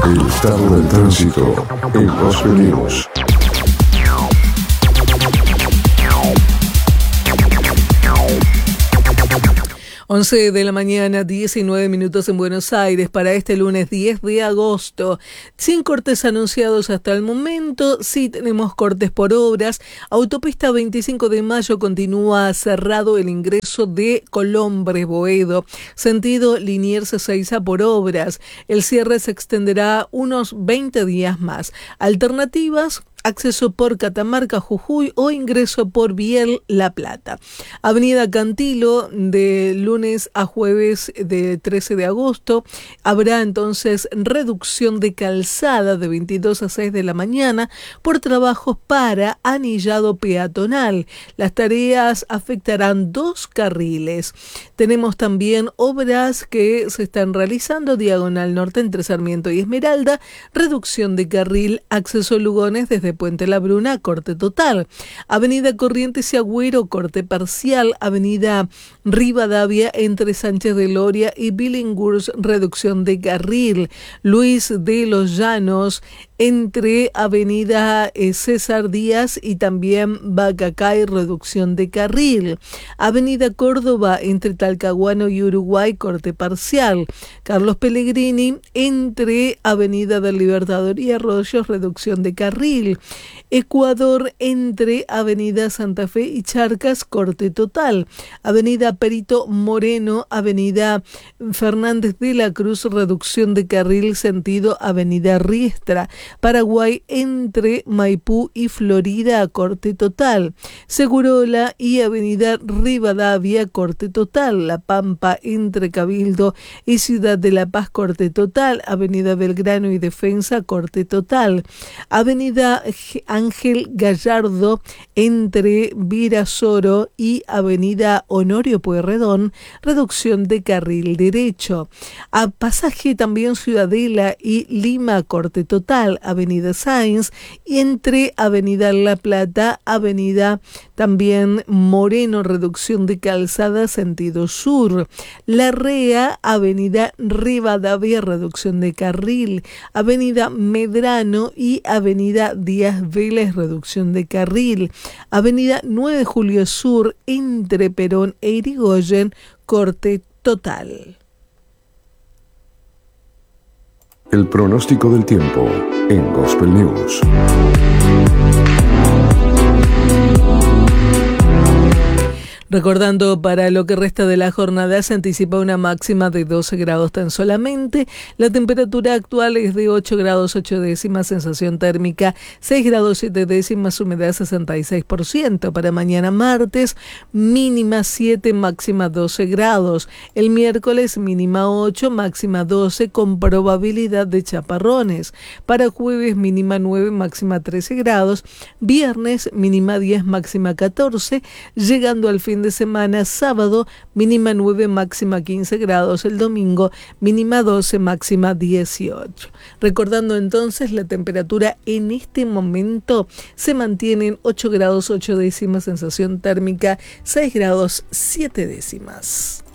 El estado del tránsito en Gospel News. 11 de la mañana, 19 minutos en Buenos Aires para este lunes 10 de agosto. Sin cortes anunciados hasta el momento, sí tenemos cortes por obras. Autopista 25 de Mayo continúa cerrado el ingreso de Colombres Boedo, sentido Liniers Ezeiza por obras. El cierre se extenderá unos 20 días más. Alternativas: acceso por Catamarca, Jujuy o ingreso por Biel, La Plata. Avenida Cantilo, de lunes a jueves de 13 de agosto, habrá entonces reducción de calzada de 22 a 6 de la mañana por trabajos para anillado peatonal. Las tareas afectarán 2 carriles. Tenemos también obras que se están realizando: Diagonal Norte entre Sarmiento y Esmeralda, reducción de carril, acceso Lugones desde Puente La Bruna, corte total. Avenida Corrientes y Agüero, corte parcial. Avenida Rivadavia entre Sánchez de Loria y Billinghurst, reducción de carril. Luis de los Llanos entre Avenida César Díaz y también Bacacay, reducción de carril. Avenida Córdoba entre Talcahuano y Uruguay, corte parcial. Carlos Pellegrini entre Avenida del Libertador y Arroyos, reducción de carril. Ecuador entre Avenida Santa Fe y Charcas, corte total. Avenida Perito Moreno, Avenida Fernández de la Cruz, reducción de carril sentido Avenida Riestra. Paraguay entre Maipú y Florida, corte total. Segurola y Avenida Rivadavia, corte total. La Pampa entre Cabildo y Ciudad de La Paz, corte total. Avenida Belgrano y Defensa, corte total. Avenida Ángel Gallardo entre Virasoro y Avenida Honorio Pueyrredón, reducción de carril derecho. A pasaje también Ciudadela y Lima, corte total. Avenida Sáenz y entre Avenida La Plata, Avenida también Moreno, reducción de calzada sentido sur. Larrea, Avenida Rivadavia, reducción de carril. Avenida Medrano y Avenida Díaz Vélez, reducción de carril. Avenida 9 de Julio Sur entre Perón e Irigoyen, corte total. El pronóstico del tiempo en Gospel News. Recordando, para lo que resta de la jornada se anticipa una máxima de 12 grados tan solamente. La temperatura actual es de 8 grados 8 décimas, sensación térmica 6 grados 7 décimas, humedad 66%. Para mañana martes, mínima 7, máxima 12 grados. El miércoles, mínima 8, máxima 12, con probabilidad de chaparrones. Para jueves, mínima 9, máxima 13 grados. Viernes, mínima 10, máxima 14, llegando al fin de semana, sábado, mínima 9, máxima 15 grados. El domingo, mínima 12, máxima 18. Recordando entonces, la temperatura en este momento se mantiene en 8 grados 8 décimas, sensación térmica 6 grados 7 décimas.